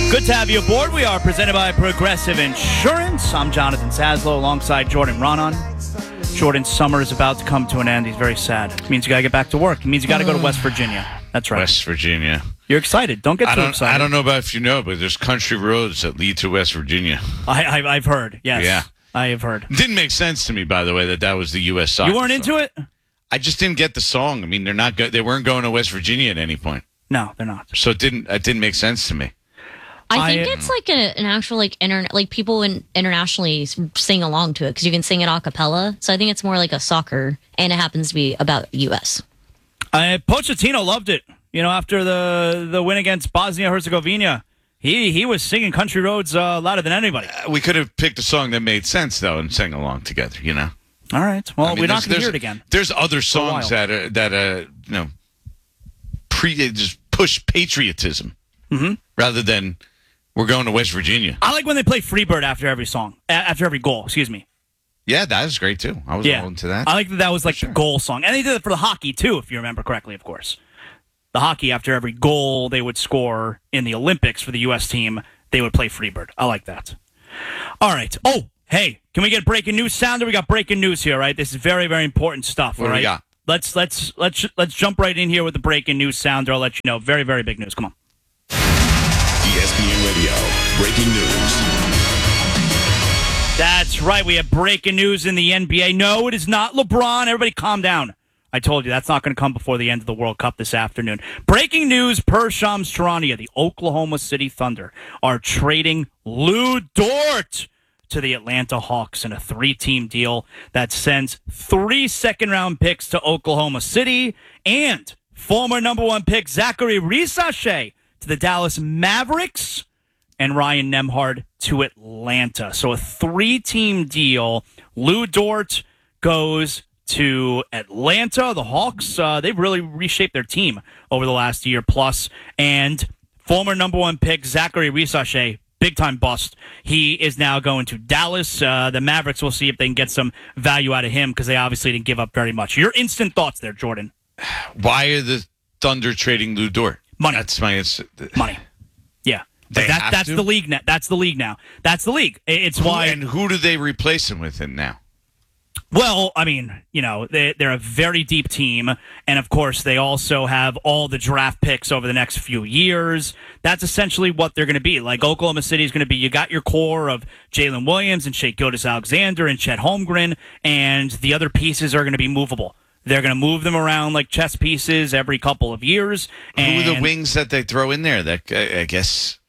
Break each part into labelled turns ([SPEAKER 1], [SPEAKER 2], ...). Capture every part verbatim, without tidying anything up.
[SPEAKER 1] Good to have you aboard. We are presented by Progressive Insurance. I'm Jonathan Saslow alongside Jordan Ronan. Jordan's summer is about to come to an end. He's very sad. It means you got to get back to work. It means you got to go to West Virginia. That's right.
[SPEAKER 2] West Virginia.
[SPEAKER 1] You're excited. Don't get
[SPEAKER 2] I
[SPEAKER 1] too
[SPEAKER 2] don't,
[SPEAKER 1] excited.
[SPEAKER 2] I don't know about if you know, but there's country roads that lead to West Virginia.
[SPEAKER 1] I, I, I've heard. Yes.
[SPEAKER 2] Yeah.
[SPEAKER 1] I have heard.
[SPEAKER 2] It didn't make sense to me, by the way, that that was the U S soccer
[SPEAKER 1] You weren't
[SPEAKER 2] song.
[SPEAKER 1] into it?
[SPEAKER 2] I just didn't get the song. I mean, they're not. Go- they weren't going to West Virginia at any point,
[SPEAKER 1] No, they're not.
[SPEAKER 2] so it didn't. It didn't make sense to me.
[SPEAKER 3] I think
[SPEAKER 1] I-
[SPEAKER 3] it's like a, an actual like internet like people in, internationally sing along to it because you can sing it a cappella. So I think it's more like a soccer, and it happens to be about U S.
[SPEAKER 1] Uh, Pochettino loved it. You know, after the the win against Bosnia Herzegovina, he he was singing "Country Roads" uh, louder than anybody.
[SPEAKER 2] Uh, we could have picked a song that made sense though and sang along together. You know.
[SPEAKER 1] All right. Well,
[SPEAKER 2] I mean,
[SPEAKER 1] we're not
[SPEAKER 2] there's-
[SPEAKER 1] going to hear it
[SPEAKER 2] there's-
[SPEAKER 1] again.
[SPEAKER 2] There's other
[SPEAKER 1] a
[SPEAKER 2] songs
[SPEAKER 1] while.
[SPEAKER 2] that uh, that uh, you know pre just push patriotism
[SPEAKER 1] Mm-hmm.
[SPEAKER 2] rather than we're going to West Virginia.
[SPEAKER 1] I like when they play Freebird after every song, a- after every goal. Excuse me.
[SPEAKER 2] Yeah, that is great too. I was
[SPEAKER 1] Yeah,
[SPEAKER 2] all into that.
[SPEAKER 1] I like that. That was like
[SPEAKER 2] sure.
[SPEAKER 1] the goal song, and they did it for the hockey too, if you remember correctly. Of course, the hockey after every goal they would score in the Olympics for the U S team, they would play Freebird. I like that. All right. Oh, hey, can we get breaking news sounder? We got breaking news here, right? This is very, very important stuff.
[SPEAKER 2] What
[SPEAKER 1] all
[SPEAKER 2] do we
[SPEAKER 1] right.
[SPEAKER 2] got?
[SPEAKER 1] Let's let's let's let's jump right in here with the breaking news sounder. I'll let you know. Very, very big news. Come on.
[SPEAKER 4] E S P N Radio, breaking news.
[SPEAKER 1] That's right. We have breaking news in the N B A. No, it is not LeBron. Everybody calm down. I told you that's not going to come before the end of the World Cup this afternoon. Breaking news per Shams Charania. The Oklahoma City Thunder are trading Lou Dort to the Atlanta Hawks in a three-team deal that sends three second-round picks to Oklahoma City and former number one pick Zachary Risache to the Dallas Mavericks and Ryan Nembhard to Atlanta. So a three-team deal. Lou Dort goes to Atlanta. The Hawks, uh, they've really reshaped their team over the last year plus. And former number one pick Zachary Risache, big-time bust. He is now going to Dallas. Uh, the Mavericks, will see if they can get some value out of him because they obviously didn't give up very much. Your instant thoughts there, Jordan.
[SPEAKER 2] Why are the Thunder trading Lou Dort?
[SPEAKER 1] Money.
[SPEAKER 2] That's my ins-
[SPEAKER 1] Money. Yeah.
[SPEAKER 2] They
[SPEAKER 1] that,
[SPEAKER 2] have
[SPEAKER 1] that's
[SPEAKER 2] to?
[SPEAKER 1] the league now. That's the league now. That's the league. It's
[SPEAKER 2] Who-
[SPEAKER 1] why.
[SPEAKER 2] and who do they replace him with him now?
[SPEAKER 1] Well, I mean, you know, they, they're a very deep team. And, of course, they also have all the draft picks over the next few years. That's essentially what they're going to be. Like, Oklahoma City is going to be, you got your core of Jalen Williams and Shea Gilgeous-Alexander and Chet Holmgren, and the other pieces are going to be movable. They're going to move them around like chess pieces every couple of years. And
[SPEAKER 2] Who are the wings that they throw in there? That I, I guess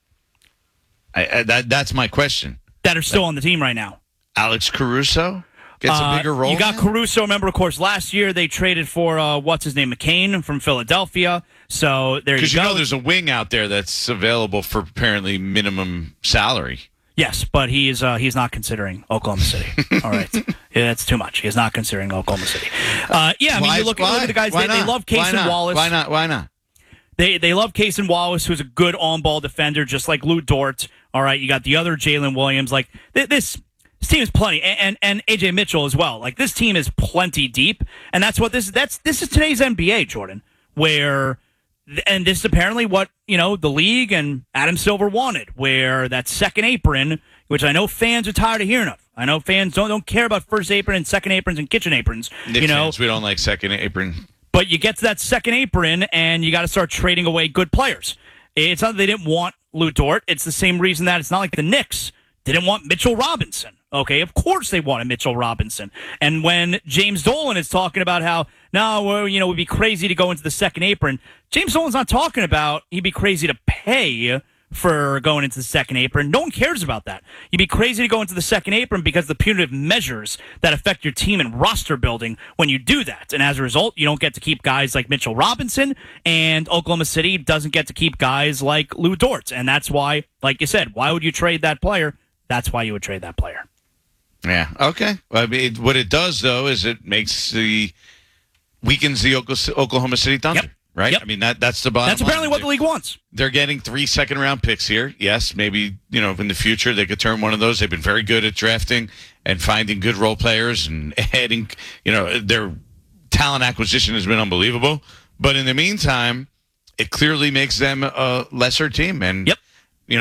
[SPEAKER 2] I, I, that that's my question.
[SPEAKER 1] that are still on the team right now.
[SPEAKER 2] Alex Caruso gets a
[SPEAKER 1] Uh,
[SPEAKER 2] bigger role.
[SPEAKER 1] You got
[SPEAKER 2] now?
[SPEAKER 1] Caruso. Remember, of course, last year they traded for uh, what's his name, McCain from Philadelphia. So there you
[SPEAKER 2] Because
[SPEAKER 1] go.
[SPEAKER 2] you know there's a wing out there that's available for apparently minimum salary.
[SPEAKER 1] Yes, but he is uh, he's not considering Oklahoma City. All right, yeah, that's too much. He is not considering Oklahoma City. Uh, yeah, I mean,
[SPEAKER 2] Why-
[SPEAKER 1] you look, at-
[SPEAKER 2] why?
[SPEAKER 1] look at the guys.
[SPEAKER 2] Why
[SPEAKER 1] They, they
[SPEAKER 2] not?
[SPEAKER 1] love
[SPEAKER 2] Why
[SPEAKER 1] Case and
[SPEAKER 2] not?
[SPEAKER 1] Wallace.
[SPEAKER 2] Why not? Why not?
[SPEAKER 1] They they love Case and Wallace, who's a good on-ball defender, just like Lou Dort. All right, you got the other Jalen Williams. Like th- this. This team is plenty, and, and and A J Mitchell as well. Like this team is plenty deep, and that's what this that's this is today's N B A, Jordan. Where, and this is apparently what you know the league and Adam Silver wanted. Where that second apron, which I know fans are tired of hearing of. I know fans don't don't care about first apron and second aprons and kitchen aprons.
[SPEAKER 2] Knicks
[SPEAKER 1] you know,
[SPEAKER 2] fans, we don't like second apron.
[SPEAKER 1] but you get to that second apron, and you got to start trading away good players. It's not that they didn't want Lou Dort. It's the same reason that it's not like the Knicks didn't want Mitchell Robinson. Okay, of course they wanted Mitchell Robinson. And when James Dolan is talking about how, no, well, you know, it would be crazy to go into the second apron, James Dolan's not talking about he'd be crazy to pay for going into the second apron. No one cares about that. You'd be crazy to go into the second apron because of the punitive measures that affect your team and roster building when you do that. And as a result, you don't get to keep guys like Mitchell Robinson, and Oklahoma City doesn't get to keep guys like Lou Dort. And that's why, like you said, why would you trade that player? That's why you would trade that player.
[SPEAKER 2] Yeah. Okay. Well, I mean, what it does though is it makes the weakens the Oklahoma City Thunder.
[SPEAKER 1] Yep.
[SPEAKER 2] Right?
[SPEAKER 1] Yep.
[SPEAKER 2] I mean, that that's the bottom
[SPEAKER 1] That's apparently
[SPEAKER 2] line.
[SPEAKER 1] what the league wants.
[SPEAKER 2] They're getting three second round picks here. Yes, maybe, you know, in the future they could turn one of those. They've been very good at drafting and finding good role players and adding, you know, their talent acquisition has been unbelievable. But in the meantime, it clearly makes them a lesser team. And,
[SPEAKER 1] Yep.
[SPEAKER 2] you know,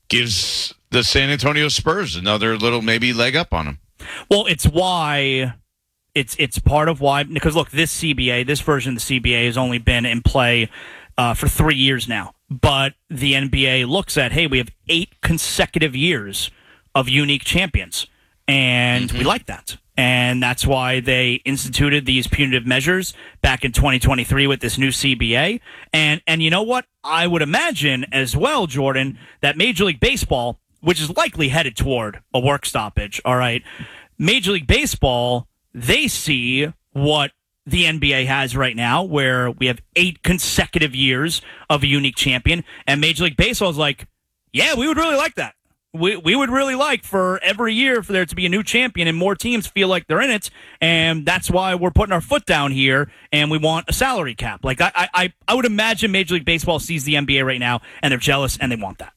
[SPEAKER 2] gives the San Antonio Spurs another little maybe leg up on them.
[SPEAKER 1] Well, it's why it's it's part of why because look, this C B A, this version of the C B A has only been in play uh, for three years now. But the N B A looks at, hey, we have eight consecutive years of unique champions, and mm-hmm. we like that. And that's why they instituted these punitive measures back in twenty twenty-three with this new C B A. And and you know what? I would imagine as well, Jordan, that Major League Baseball, which is likely headed toward a work stoppage, all right, Major League Baseball, they see what the N B A has right now, where we have eight consecutive years of a unique champion, and Major League Baseball is like, yeah, we would really like that. We we would really like for every year for there to be a new champion and more teams feel like they're in it, and that's why we're putting our foot down here, and we want a salary cap. Like I I I would imagine Major League Baseball sees the N B A right now, and they're jealous, and they want that.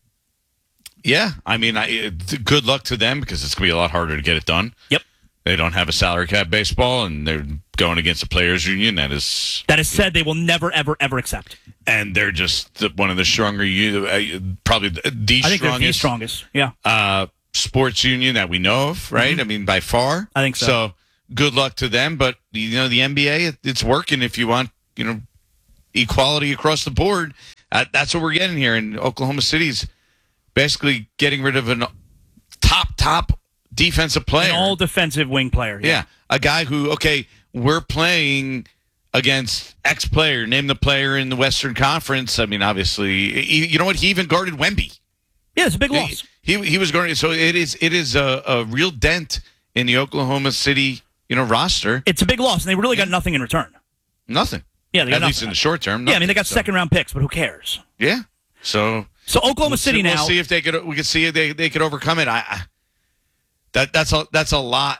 [SPEAKER 2] Yeah, I mean, I, good luck to them because it's going to be a lot harder to get it done.
[SPEAKER 1] Yep.
[SPEAKER 2] They don't have a salary cap baseball, and they're going against a players' union that is
[SPEAKER 1] that is said they will never, ever, ever accept.
[SPEAKER 2] And they're just the, one of the stronger, uh, probably the, the
[SPEAKER 1] I think
[SPEAKER 2] strongest,
[SPEAKER 1] they're the strongest. Yeah.
[SPEAKER 2] Uh, sports union that we know of, right? Mm-hmm. I mean, by far.
[SPEAKER 1] I think so.
[SPEAKER 2] So good luck to them, but you know, the N B A, it, it's working. If you want, you know, equality across the board, uh, that's what we're getting here in Oklahoma City's basically getting rid of an top top. defensive player.
[SPEAKER 1] An all defensive wing player. Yeah.
[SPEAKER 2] yeah. A guy who, okay, we're playing against X player. Name the player in the Western Conference. I mean, obviously, he, you know what? He even guarded Wemby.
[SPEAKER 1] Yeah, it's a big loss.
[SPEAKER 2] He he, he was guarding. So it is it is a, a real dent in the Oklahoma City, you know, roster.
[SPEAKER 1] It's a big loss, and they really got nothing in return.
[SPEAKER 2] Nothing.
[SPEAKER 1] Yeah, they got
[SPEAKER 2] At
[SPEAKER 1] nothing.
[SPEAKER 2] least in the short term. Nothing.
[SPEAKER 1] Yeah, I mean, they got
[SPEAKER 2] so.
[SPEAKER 1] second round picks, but who cares?
[SPEAKER 2] Yeah. So
[SPEAKER 1] So Oklahoma
[SPEAKER 2] we'll
[SPEAKER 1] City
[SPEAKER 2] see,
[SPEAKER 1] now.
[SPEAKER 2] We'll see if they could. We could see if they they could overcome it. I. I That that's a that's a lot.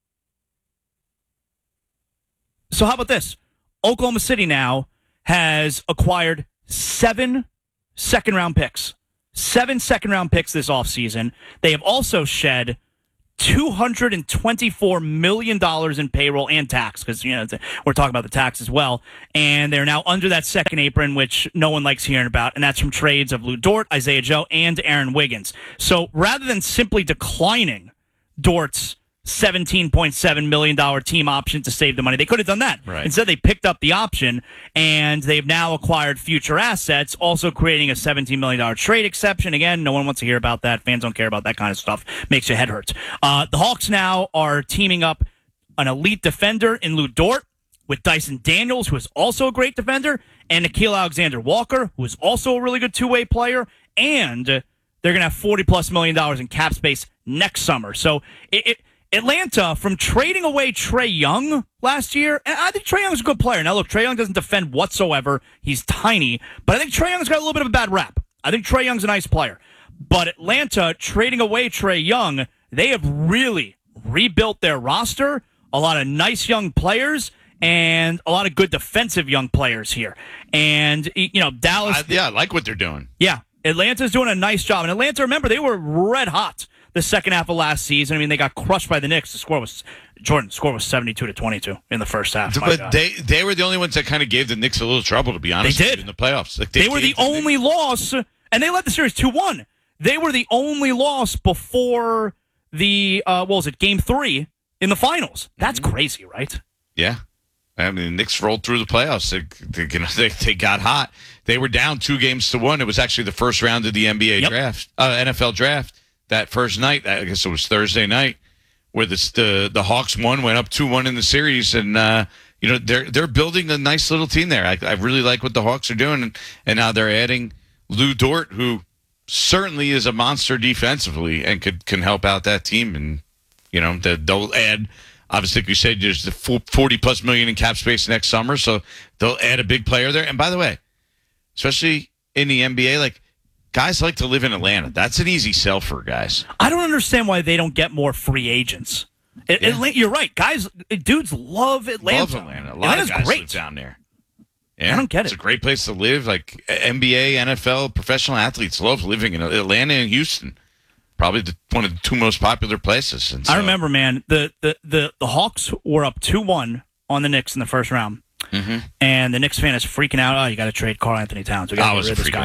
[SPEAKER 1] So how about this? Oklahoma City now has acquired seven second round picks. Seven second round picks this offseason. They have also shed two hundred twenty-four million dollars in payroll and tax, because you know we're talking about the tax as well. And they're now under that second apron, which no one likes hearing about, and that's from trades of Lou Dort, Isaiah Joe, and Aaron Wiggins. So rather than simply declining Dort's seventeen point seven million dollars team option to save the money, they could have done that.
[SPEAKER 2] Right.
[SPEAKER 1] Instead, they picked up the option, and they've now acquired future assets, also creating a seventeen million dollars trade exception. Again, no one wants to hear about that. Fans don't care about that kind of stuff. Makes your head hurt. Uh, the Hawks now are teaming up an elite defender in Lou Dort with Dyson Daniels, who is also a great defender, and Nickeil Alexander-Walker, who is also a really good two-way player, and they're going to have forty plus million dollars in cap space next summer. So it, it, Atlanta, from trading away Trae Young last year, and I think Trae Young's a good player. Now, look, Trae Young doesn't defend whatsoever. He's tiny, but I think Trae Young's got a little bit of a bad rap. I think Trae Young's a nice player. But Atlanta, trading away Trae Young, they have really rebuilt their roster. A lot of nice young players and a lot of good defensive young players here. And, you know, Dallas.
[SPEAKER 2] I, yeah, I like what they're doing.
[SPEAKER 1] Yeah. Atlanta's doing a nice job. And Atlanta, remember, they were red hot the second half of last season. I mean, they got crushed by the Knicks. The score was, Jordan, the score was seventy-two to twenty-two in the first half.
[SPEAKER 2] But they they were the only ones that kind of gave the Knicks a little trouble, to be honest.
[SPEAKER 1] They did.
[SPEAKER 2] In the playoffs. Like
[SPEAKER 1] they, they were the, the only Knicks. loss, and they led the series two one. They were the only loss before the, uh, what was it, game three in the finals. That's mm-hmm. crazy, right?
[SPEAKER 2] Yeah. I mean, the Knicks rolled through the playoffs. They, they, they, they got hot. They were down two games to one. It was actually the first round of the N B A
[SPEAKER 1] yep.
[SPEAKER 2] draft, uh, N F L draft. That first night, I guess it was Thursday night, where the the, the Hawks won, went up two one in the series, and uh, you know they're they're building a nice little team there. I, I really like what the Hawks are doing, and, and now they're adding Lou Dort, who certainly is a monster defensively and could can help out that team. And you know they'll add, obviously, like you said, there's the forty plus million in cap space next summer, so they'll add a big player there. And by the way, especially in the N B A, like. Guys like to live in Atlanta. That's an easy sell for guys.
[SPEAKER 1] I don't understand why they don't get more free agents. Yeah. Atlanta, you're right. Guys, dudes love Atlanta.
[SPEAKER 2] Love Atlanta. A lot
[SPEAKER 1] Atlanta's
[SPEAKER 2] of guys
[SPEAKER 1] great.
[SPEAKER 2] live down there. Yeah.
[SPEAKER 1] I don't get
[SPEAKER 2] It's
[SPEAKER 1] it.
[SPEAKER 2] a great place to live. Like N B A, N F L, professional athletes love living in Atlanta and Houston. Probably the, one of the two most popular places. And so,
[SPEAKER 1] I remember, man, the, the, the, the Hawks were up two one on the Knicks in the first round.
[SPEAKER 2] Mm-hmm.
[SPEAKER 1] And the Knicks fan is freaking out. Oh, you got to trade Karl Anthony Towns. We got to
[SPEAKER 2] I
[SPEAKER 1] get
[SPEAKER 2] was
[SPEAKER 1] rid of this
[SPEAKER 2] freaking
[SPEAKER 1] guy.
[SPEAKER 2] out.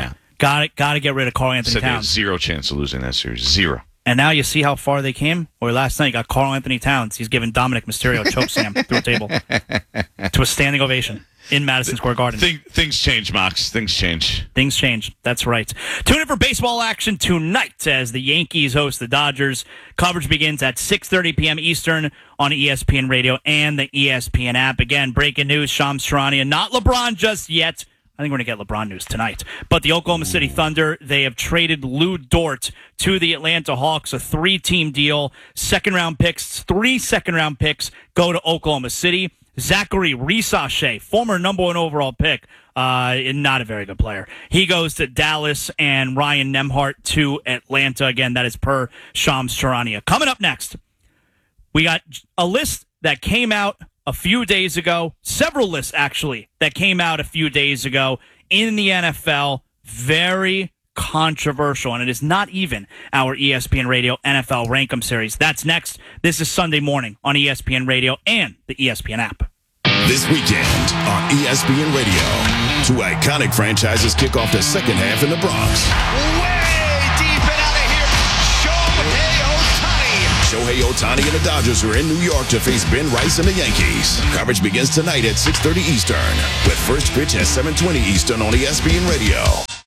[SPEAKER 1] Got it. Got to get rid of Karl Anthony
[SPEAKER 2] Said they had
[SPEAKER 1] Towns.
[SPEAKER 2] zero chance of losing that series. Zero.
[SPEAKER 1] And now you see how far they came? Or last night you got Karl Anthony Towns. He's giving Dominic Mysterio a choke slam through a table to a standing ovation in Madison Square Garden.
[SPEAKER 2] Thing, things change, Mox. Things change.
[SPEAKER 1] Things change. That's right. Tune in for baseball action tonight as the Yankees host the Dodgers. Coverage begins at six thirty p.m. Eastern on E S P N Radio and the E S P N app. Again, breaking news, Shams Charania. Not LeBron just yet. I think we're going to get LeBron news tonight. But the Oklahoma City Thunder, they have traded Lou Dort to the Atlanta Hawks, a three-team deal. Second-round picks, three second-round picks go to Oklahoma City. Zachary Risachet, former number one overall pick, uh, not a very good player. He goes to Dallas, and Ryan Nembhard to Atlanta. Again, that is per Shams Charania. Coming up next, we got a list that came out a few days ago, several lists actually that came out a few days ago in the N F L. Very controversial, and it is not even our E S P N Radio N F L Rankem series. That's next. This is Sunday morning on E S P N Radio and the E S P N app.
[SPEAKER 4] This weekend on E S P N Radio, two iconic franchises kick off the second half in the Bronx.
[SPEAKER 5] Way deep and out of here, Shohei Ohtani.
[SPEAKER 4] Shohei Ohtani and the Dodgers are in New York to face Ben Rice and the Yankees. Coverage begins tonight at six thirty Eastern, with first pitch at seven twenty Eastern on E S P N Radio.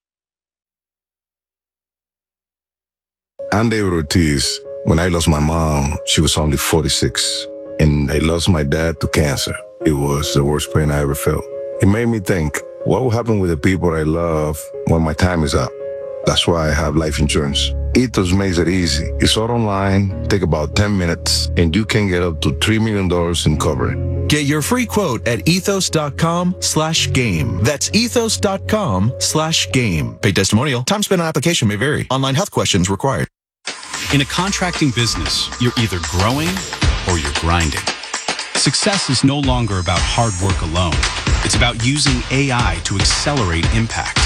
[SPEAKER 6] I'm David Ortiz. When I lost my mom, she was only forty-six, and I lost my dad to cancer. It was the worst pain I ever felt. It made me think, what will happen with the people I love when my time is up? That's why I have life insurance. Ethos makes it easy. It's all online, take about ten minutes, and you can get up to three million dollars in coverage.
[SPEAKER 7] Get your free quote at ethos.com slash game. That's ethos.com slash game. Paid testimonial. Time spent on application may vary. Online health questions required.
[SPEAKER 8] In a contracting business, you're either growing or you're grinding. Success is no longer about hard work alone. It's about using A I to accelerate impact.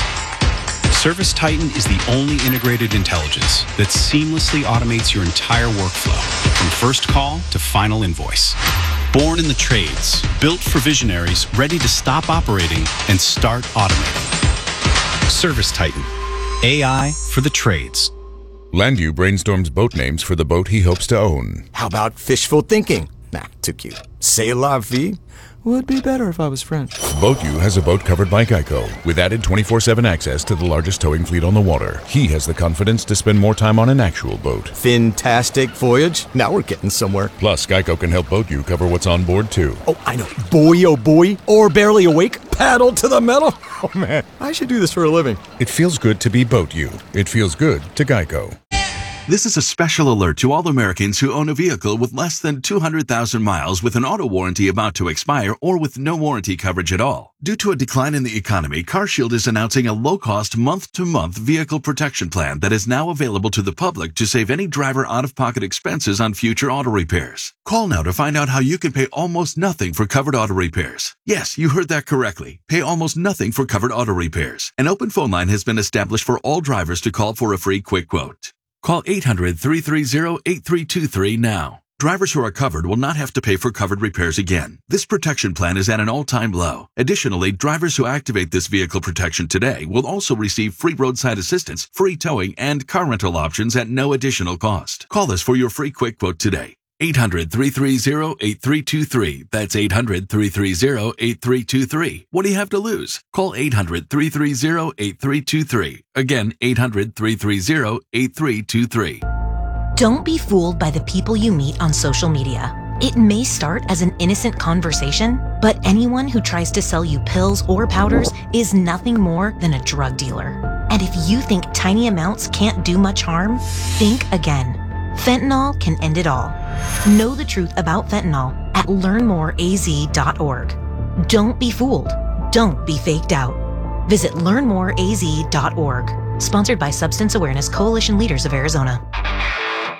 [SPEAKER 8] ServiceTitan is the only integrated intelligence that seamlessly automates your entire workflow, from first call to final invoice. Born in the trades, built for visionaries ready to stop operating and start automating. ServiceTitan, A I for the trades.
[SPEAKER 9] Landview brainstorms boat names for the boat he hopes to own.
[SPEAKER 10] How about fishful thinking? Nah, too cute. C'est la vie. Would be better if I was French.
[SPEAKER 9] BoatU has a boat covered by Geico, with added twenty-four seven access to the largest towing fleet on the water. He has the confidence to spend more time on an actual boat.
[SPEAKER 10] Fantastic voyage. Now we're getting somewhere.
[SPEAKER 9] Plus, Geico can help BoatU cover what's on board, too.
[SPEAKER 10] Oh, I know. Boy, oh boy. Or barely awake. Paddle to the metal. Oh, man. I should do this for a living.
[SPEAKER 9] It feels good to be BoatU. It feels good to Geico.
[SPEAKER 11] This is a special alert to all Americans who own a vehicle with less than two hundred thousand miles with an auto warranty about to expire or with no warranty coverage at all. Due to a decline in the economy, CarShield is announcing a low-cost month-to-month vehicle protection plan that is now available to the public to save any driver out-of-pocket expenses on future auto repairs. Call now to find out how you can pay almost nothing for covered auto repairs. Yes, you heard that correctly. Pay almost nothing for covered auto repairs. An open phone line has been established for all drivers to call for a free quick quote. Call eight hundred, three three zero, eight three two three now. Drivers who are covered will not have to pay for covered repairs again. This protection plan is at an all-time low. Additionally, drivers who activate this vehicle protection today will also receive free roadside assistance, free towing, and car rental options at no additional cost. Call us for your free quick quote today. eight hundred, three three zero, eight three two three. That's eight hundred, three three zero, eight three two three. What do you have to lose? Call eight hundred, three three zero, eight three two three. Again, eight hundred, three three zero, eight three two three.
[SPEAKER 12] Don't be fooled by the people you meet on social media. It may start as an innocent conversation, but anyone who tries to sell you pills or powders is nothing more than a drug dealer. And if you think tiny amounts can't do much harm, think again. Fentanyl can end it all. Know the truth about fentanyl at learn more a z dot org. Don't be fooled. Don't be faked out. Visit learn more a z dot org. Sponsored by Substance Awareness Coalition Leaders of Arizona.